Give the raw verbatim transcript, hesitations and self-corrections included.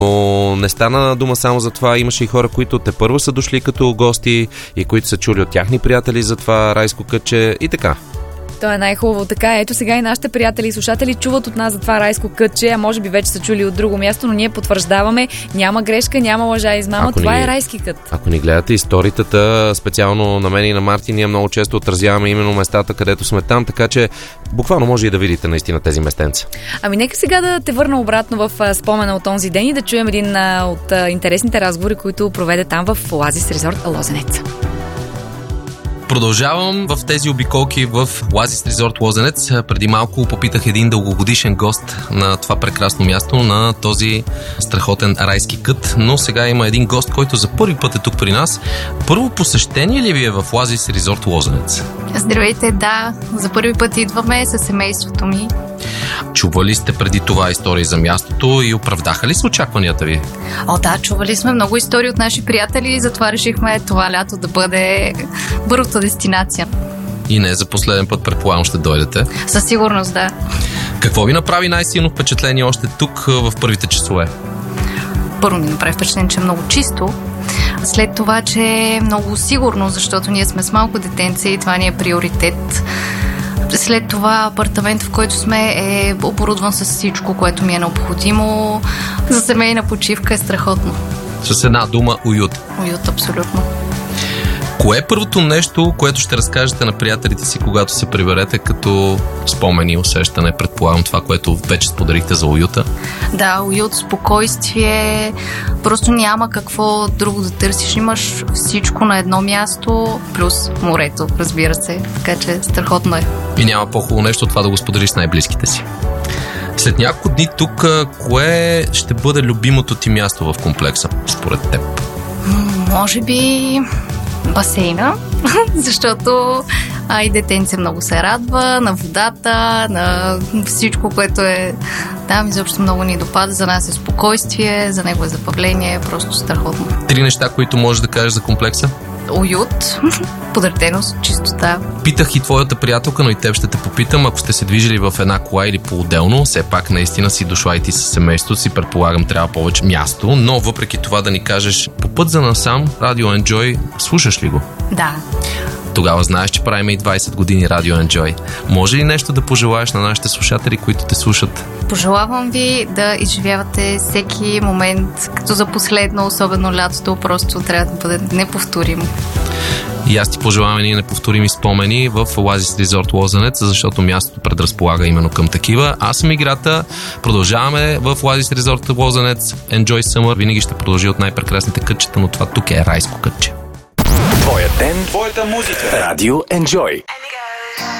Но не стана дума само за това. Имаше и хора, които те първо са дошли като гости и които са чули от тяхни приятели за това райско кътче и така. То е най-хубаво така. Ето сега и нашите приятели и слушатели чуват от нас за това райско кътче, а може би вече са чули от друго място, но ние потвърждаваме, няма грешка, няма лъжа и измама, ако това ни, е райски кът. Ако ни гледате историята, специално на мен и на Марти, ние много често отразяваме именно местата, където сме там, така че буквално може и да видите наистина тези местенца. Ами нека сега да те върна обратно в спомена от онзи ден и да чуем един а, от а, интересните разговори, които проведе там в Оазис Резорт Лозенец. Продължавам в тези обиколки в Оазис Резорт Лозенец. Преди малко попитах един дългогодишен гост на това прекрасно място, на този страхотен райски кът, но сега има един гост, който за първи път е тук при нас. Първо посещение ли ви е в Оазис Резорт Лозенец? Здравейте, да. За първи път идваме със семейството ми. Чували сте преди това истории за мястото и оправдаха ли се очакванията ви? О, да, чували сме много истории от наши приятели, затова решихме това лято да бъде първата дестинация. И не за последен път, предполагам, ще дойдете. Със сигурност, да. Какво ви направи най-силно впечатление още тук в първите часове? Първо ми направи впечатление, че е много чисто. След това, че е много сигурно, защото ние сме с малко детенце и това ни е приоритет. След това апартамент, в който сме, е оборудван с всичко, което ми е необходимо. За семейна почивка е страхотно. С една дума, уют. Уют, абсолютно. Кое е първото нещо, което ще разкажете на приятелите си, когато се приберете, като спомени, усещане, предполагам това, което вече споделихте за уюта? Да, уют, спокойствие, просто няма какво друго да търсиш. Имаш всичко на едно място, плюс морето, разбира се, така че страхотно е. И няма по-хубаво нещо от това да го споделиш с най-близките си. След няколко дни тук, кое ще бъде любимото ти място в комплекса, според теб? Може би басейна, защото а, и детенце много се радва на водата, на всичко, което е там, изобщо много ни допада. За нас е спокойствие, за него е забавление, просто страхотно. Три неща, които можеш да кажеш за комплекса? Уют, подреденост, чистота. Питах и твоята приятелка, но и теб ще те попитам, ако сте се движили в една кола или по-отделно, все пак наистина си дошла и ти със семейството си, предполагам трябва повече място, но въпреки това да ни кажеш, по път за насам, Радио Enjoy, слушаш ли го? Да. Тогава знаеш, че правим и двайсет години Радио Enjoy. Може ли нещо да пожелаеш на нашите слушатели, които те слушат? Пожелавам ви да изживявате всеки момент, като за последно, особено лятото, просто трябва да бъде неповторимо. И аз ти пожелавам ние неповторими спомени в Оазис Резорт Лозенец, защото мястото предразполага именно към такива. Аз съм Играта. Продължаваме в Оазис Резорт Лозенец. Enjoy Summer винаги ще продължи от най-прекрасните кътчета, но това тук е райско кътче. Твоя ден, твоята музика. Радио Enjoy.